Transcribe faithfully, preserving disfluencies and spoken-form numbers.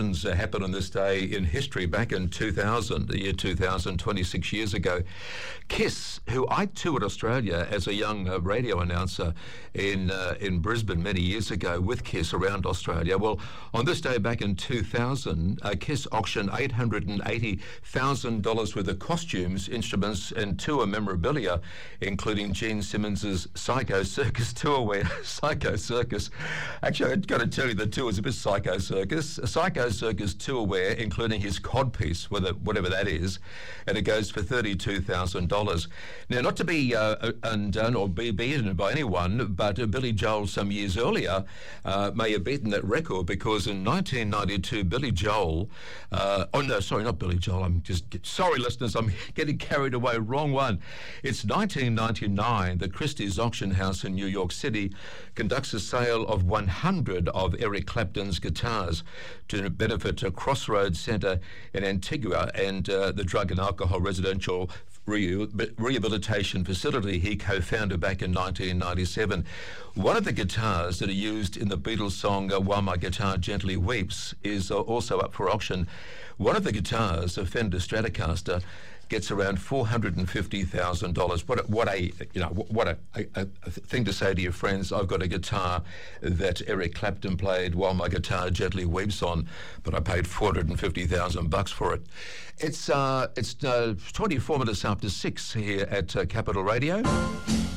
Uh, happened on this day in history back in two thousand, the year two thousand, twenty-six years ago. Kiss, who I toured Australia as a young uh, radio announcer in uh, in Brisbane many years ago with Kiss around Australia. Well, on this day back in two thousand, uh, Kiss auctioned eight hundred eighty thousand dollars worth of costumes, instruments and tour memorabilia, including Gene Simmons's Psycho Circus tour wear. Psycho Circus. Actually, I've got to tell you, the tour was a bit Psycho Circus. Psycho Circus tour wear, including his codpiece, whether, whatever that is, and it goes for thirty-two thousand dollars. Now, not to be uh, undone or be beaten by anyone, but uh, Billy Joel some years earlier uh, may have beaten that record, because in nineteen ninety-two, Billy Joel, uh, oh no, sorry, not Billy Joel, I'm just, sorry listeners, I'm getting carried away, wrong one. It's nineteen ninety-nine that Christie's Auction House in New York City conducts a sale of one hundred of Eric Clapton's guitars to benefit a Crossroads Centre in Antigua and uh, the Drug and Alcohol Residential Re- Rehabilitation Facility he co-founded back in nineteen ninety-seven. One of the guitars that are used in the Beatles song uh, While My Guitar Gently Weeps is uh, also up for auction. One of the guitars, a Fender Stratocaster, gets around four hundred fifty thousand dollars. What a, what a you know what a, a, a thing to say to your friends. I've got a guitar that Eric Clapton played While My Guitar Gently Weeps on, but I paid four hundred fifty thousand bucks for it. It's uh, it's uh, twenty-four minutes after six here at uh, Capital Radio.